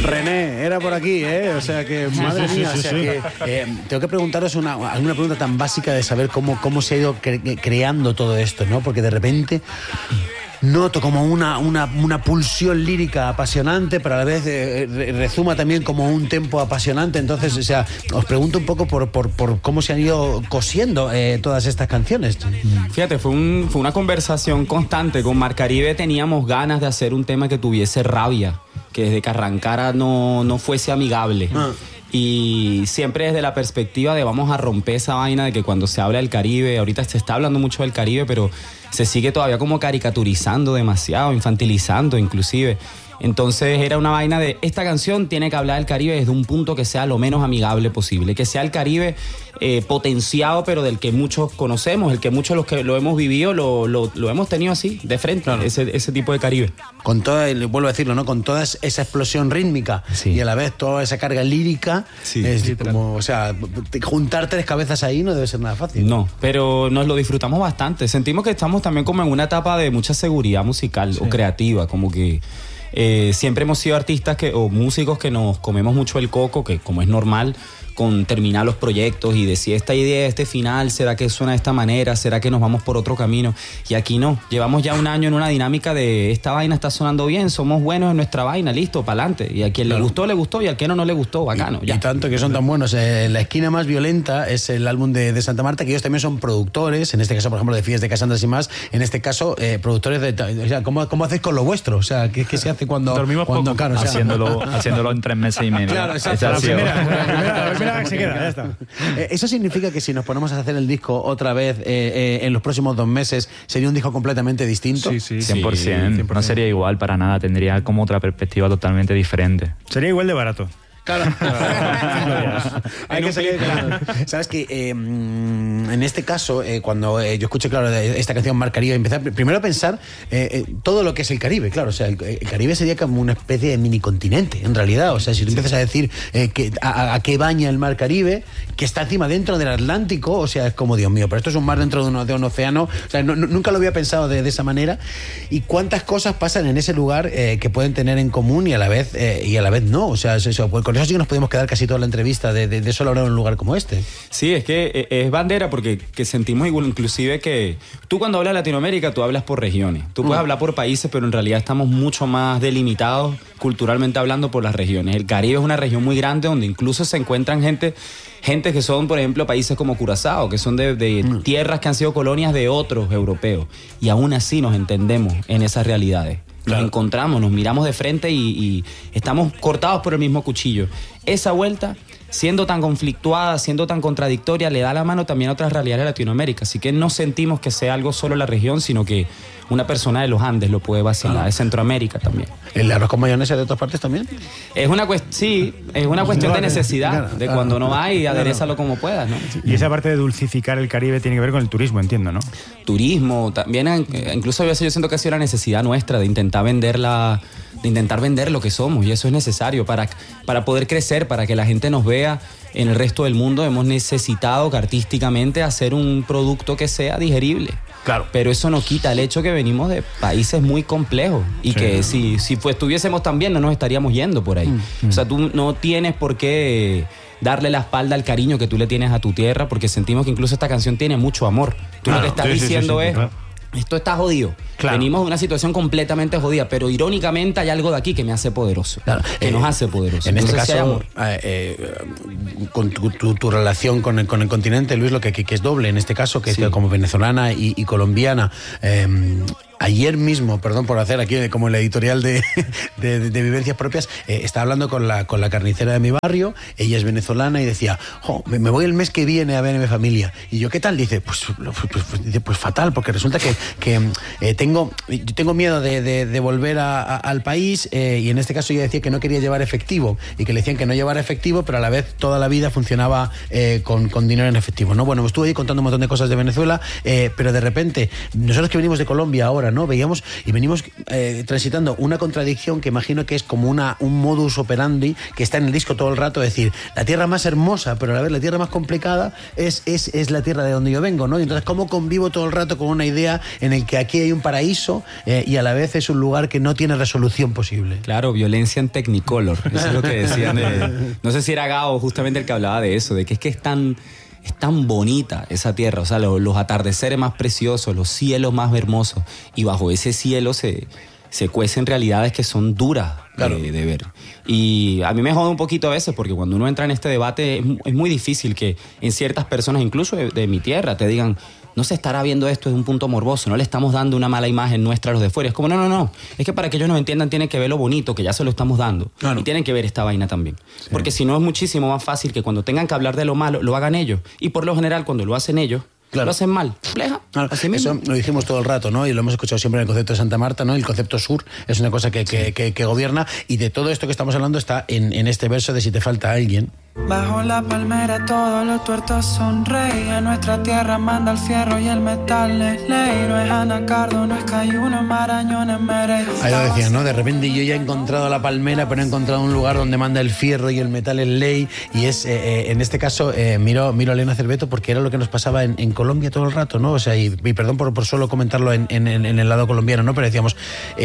René, era por aquí, ¿eh? O sea que, madre mía, o sea que tengo que preguntaros alguna pregunta tan básica de saber cómo se ha ido creando todo esto, ¿no? Porque de repente noto como una pulsión lírica apasionante, pero a la vez rezuma también como un tempo apasionante. Entonces, o sea, os pregunto un poco por cómo se han ido cosiendo todas estas canciones. Fíjate, fue una conversación constante. Con Mar Caribe teníamos ganas de hacer un tema que tuviese rabia, que desde que arrancara no fuese amigable. Y siempre desde la perspectiva de vamos a romper esa vaina de que cuando se habla del Caribe, ahorita se está hablando mucho del Caribe, pero se sigue todavía como caricaturizando demasiado, infantilizando inclusive. Entonces era una vaina de esta canción tiene que hablar del Caribe desde un punto que sea lo menos amigable posible, que sea el Caribe potenciado, pero del que muchos conocemos, el que muchos los que lo hemos vivido lo hemos tenido así de frente, claro. ese tipo de Caribe. Con toda, vuelvo a decirlo, ¿no? Con toda esa explosión rítmica, sí, y a la vez toda esa carga lírica, sí, es como, o sea, juntar tres cabezas ahí no debe ser nada fácil. No, pero nos lo disfrutamos bastante. Sentimos que estamos también como en una etapa de mucha seguridad musical, sí, o creativa, como que siempre hemos sido artistas o músicos que nos comemos mucho el coco, que como es normal, con terminar los proyectos y decir esta idea, este final, ¿será que suena de esta manera? ¿Será que nos vamos por otro camino? Y aquí no, llevamos ya un año en una dinámica de esta vaina está sonando bien, somos buenos en nuestra vaina, listo, pa'lante. Y a quien le gustó, y al que no le gustó, bacano. Y tanto que son tan buenos. La esquina más violenta es el álbum de Santa Marta, que ellos también son productores, en este caso, por ejemplo, de Fies de Casandras y más, en este caso, productores de... O sea, ¿cómo hacéis con lo vuestro? O sea, ¿qué se hace cuando... Dormimos poco, claro, o sea, haciendo en 3 meses y medio. Claro, exacto. La primera que se queda, ya está. ¿Eso significa que si nos ponemos a hacer el disco otra vez en los próximos 2 meses sería un disco completamente distinto? Sí, 100%. No sería igual para nada, tendría como otra perspectiva totalmente diferente. Sería igual de barato. Claro. Hay que seguir, claro. Sabes que en este caso, cuando yo escuché, claro, esta canción Mar Caribe, empecé primero a pensar todo lo que es el Caribe, claro. O sea, el Caribe sería como una especie de mini continente, en realidad. O sea, si tú empiezas a decir a qué baña el Mar Caribe, que está encima dentro del Atlántico, o sea, es como, Dios mío, pero esto es un mar dentro de un océano. O sea, nunca lo había pensado de esa manera. Y cuántas cosas pasan en ese lugar que pueden tener en común y a la vez no. O sea, eso, con eso sí que nos podemos quedar casi toda la entrevista de solo hablar en un lugar como este. Sí, es que es bandera porque que sentimos igual, inclusive que tú cuando hablas de Latinoamérica, tú hablas por regiones. Tú puedes hablar por países, pero en realidad estamos mucho más delimitados culturalmente hablando por las regiones. El Caribe es una región muy grande donde incluso se encuentran gente que son, por ejemplo, países como Curazao, que son de tierras que han sido colonias de otros europeos. Y aún así nos entendemos en esas realidades. Nos encontramos, nos miramos de frente y estamos cortados por el mismo cuchillo. Esa vuelta, siendo tan conflictuada, siendo tan contradictoria, le da la mano también a otras realidades de Latinoamérica. Así que no sentimos que sea algo solo la región, sino que una persona de los Andes lo puede vacilar, de Centroamérica también. ¿El arroz con mayonesa de otras partes también? Sí, es una cuestión de necesidad, de cuando no hay, aderezalo como puedas, ¿no? Y esa parte de dulcificar el Caribe tiene que ver con el turismo, entiendo, ¿no? Turismo, también, incluso yo siento que ha sido la necesidad nuestra de intentar vender lo que somos, y eso es necesario para poder crecer, para que la gente nos vea en el resto del mundo. Hemos necesitado que artísticamente hacer un producto que sea digerible. Claro. Pero eso no quita el hecho que venimos de países muy complejos y que si estuviésemos tan bien no nos estaríamos yendo por ahí. O sea, tú no tienes por qué darle la espalda al cariño que tú le tienes a tu tierra, porque sentimos que incluso esta canción tiene mucho amor. Tú lo que estás diciendo es... Esto está jodido. Claro. Venimos de una situación completamente jodida, pero irónicamente hay algo de aquí que me hace poderoso. Claro. Que nos hace poderosos. En este caso, con tu relación con el continente, Luis, lo que es doble en este caso, que es como venezolana y colombiana. Ayer mismo, perdón por hacer aquí como el editorial de vivencias propias, estaba hablando con la carnicera de mi barrio. Ella es venezolana y decía, me voy el mes que viene a ver a mi familia. Y yo, ¿qué tal? Dice, pues fatal, porque resulta que tengo miedo de volver al país, y en este caso ella decía que no quería llevar efectivo y que le decían que no llevara efectivo, pero a la vez toda la vida funcionaba con dinero en efectivo, ¿no? Bueno, me estuve ahí contando un montón de cosas de Venezuela, pero de repente, nosotros que venimos de Colombia ahora, ahora, ¿no? Veíamos y venimos transitando una contradicción que imagino que es como un modus operandi que está en el disco todo el rato, es decir, la tierra más hermosa, pero a la vez la tierra más complicada es la tierra de donde yo vengo, ¿no? Y entonces, ¿cómo convivo todo el rato con una idea en el que aquí hay un paraíso y a la vez es un lugar que no tiene resolución posible? Claro, violencia en Technicolor, eso es lo que decían. No sé si era Gao justamente el que hablaba de eso, de que es tan bonita esa tierra, o sea, los atardeceres más preciosos, los cielos más hermosos, y bajo ese cielo se cuecen realidades que son duras de ver. Y a mí me jode un poquito a veces, porque cuando uno entra en este debate es muy difícil que en ciertas personas, incluso de mi tierra, te digan: no se estará viendo esto desde un punto morboso, no le estamos dando una mala imagen nuestra a los de fuera. Es como, no. Es que para que ellos nos entiendan tienen que ver lo bonito, que ya se lo estamos dando. Claro. Y tienen que ver esta vaina también. Sí. Porque si no es muchísimo más fácil que cuando tengan que hablar de lo malo, lo hagan ellos. Y por lo general, cuando lo hacen ellos, lo hacen mal. Claro. Así mismo. Eso lo dijimos todo el rato, ¿no? Y lo hemos escuchado siempre en el concepto de Santa Marta, ¿no? El concepto sur es una cosa que gobierna, y de todo esto que estamos hablando está en este verso de Si te falta alguien. Bajo la palmera todos los tuertos sonreían. Nuestra tierra manda el fierro y el metal es ley. No es anacardo, no es cayuno, marañón, es mere. Ahí lo decían, ¿no? De repente yo ya he encontrado la palmera, pero he encontrado un lugar donde manda el fierro y el metal es ley. Y es, en este caso, miro a Elena Cerveto, porque era lo que nos pasaba en Colombia todo el rato, ¿no? O sea, y perdón por solo comentarlo en el lado colombiano, ¿no? Pero decíamos,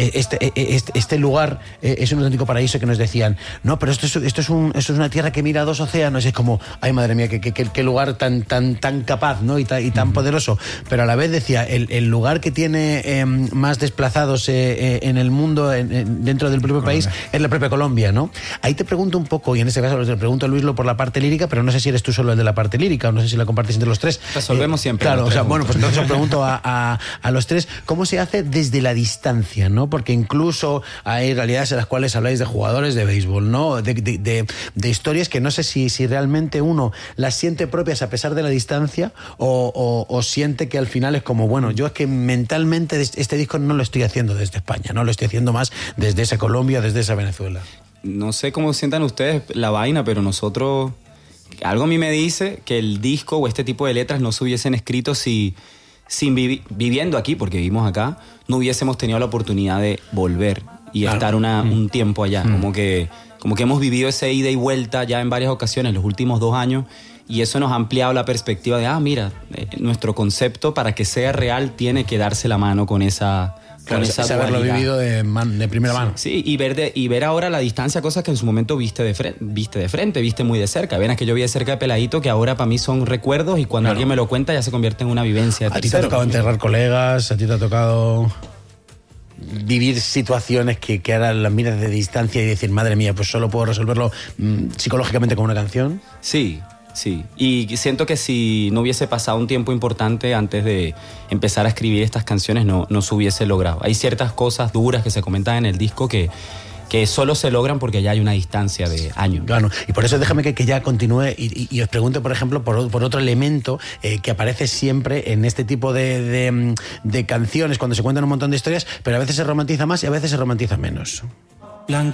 este lugar es un auténtico paraíso, que nos decían, no, pero esto es una tierra que mira a dos océanos. Es como, ay, madre mía, qué lugar tan capaz, ¿no? Y tan poderoso. Pero a la vez decía, el lugar que tiene más desplazados en el mundo, dentro del propio país, es la propia Colombia, ¿no? Ahí te pregunto un poco, y en este caso te pregunto a Luislo por la parte lírica, pero no sé si eres tú solo el de la parte lírica, o no sé si la compartes entre los tres. Resolvemos siempre. Claro, o sea, bueno, pues entonces os pregunto a los tres, ¿cómo se hace desde la distancia, ¿no? Porque incluso hay realidades en las cuales habláis de jugadores de béisbol, ¿no? De historias que no sé si realmente uno las siente propias a pesar de la distancia, o siente que al final es como, bueno, yo es que mentalmente este disco no lo estoy haciendo desde España, no lo estoy haciendo más desde esa Colombia, desde esa Venezuela. No sé cómo sientan ustedes la vaina, pero nosotros, algo a mí me dice que el disco o este tipo de letras no se hubiesen escrito si viviendo aquí, porque vivimos acá, no hubiésemos tenido la oportunidad de volver y estar un tiempo allá. Como que hemos vivido ese ida y vuelta ya en varias ocasiones los últimos 2 años, y eso nos ha ampliado la perspectiva de, mira, nuestro concepto, para que sea real, tiene que darse la mano con esa haberlo vivido de primera mano. Sí, y ver ahora la distancia, cosas que en su momento viste de frente, viste muy de cerca. Venas que yo vi de cerca de peladito, que ahora para mí son recuerdos, y cuando alguien me lo cuenta ya se convierte en una vivencia. ¿A ti te ha tocado enterrar colegas? ¿A ti te ha tocado vivir situaciones que ahora las miras de distancia y decir, madre mía, pues solo puedo resolverlo psicológicamente con una canción? Sí. Y siento que si no hubiese pasado un tiempo importante antes de empezar a escribir estas canciones, no se hubiese logrado. Hay ciertas cosas duras que se comentan en el disco que solo se logran porque ya hay una distancia de años. Claro, y por eso déjame que ya continúe y os pregunte, por ejemplo, por otro elemento que aparece siempre en este tipo de canciones, cuando se cuentan un montón de historias, pero a veces se romantiza más y a veces se romantiza menos.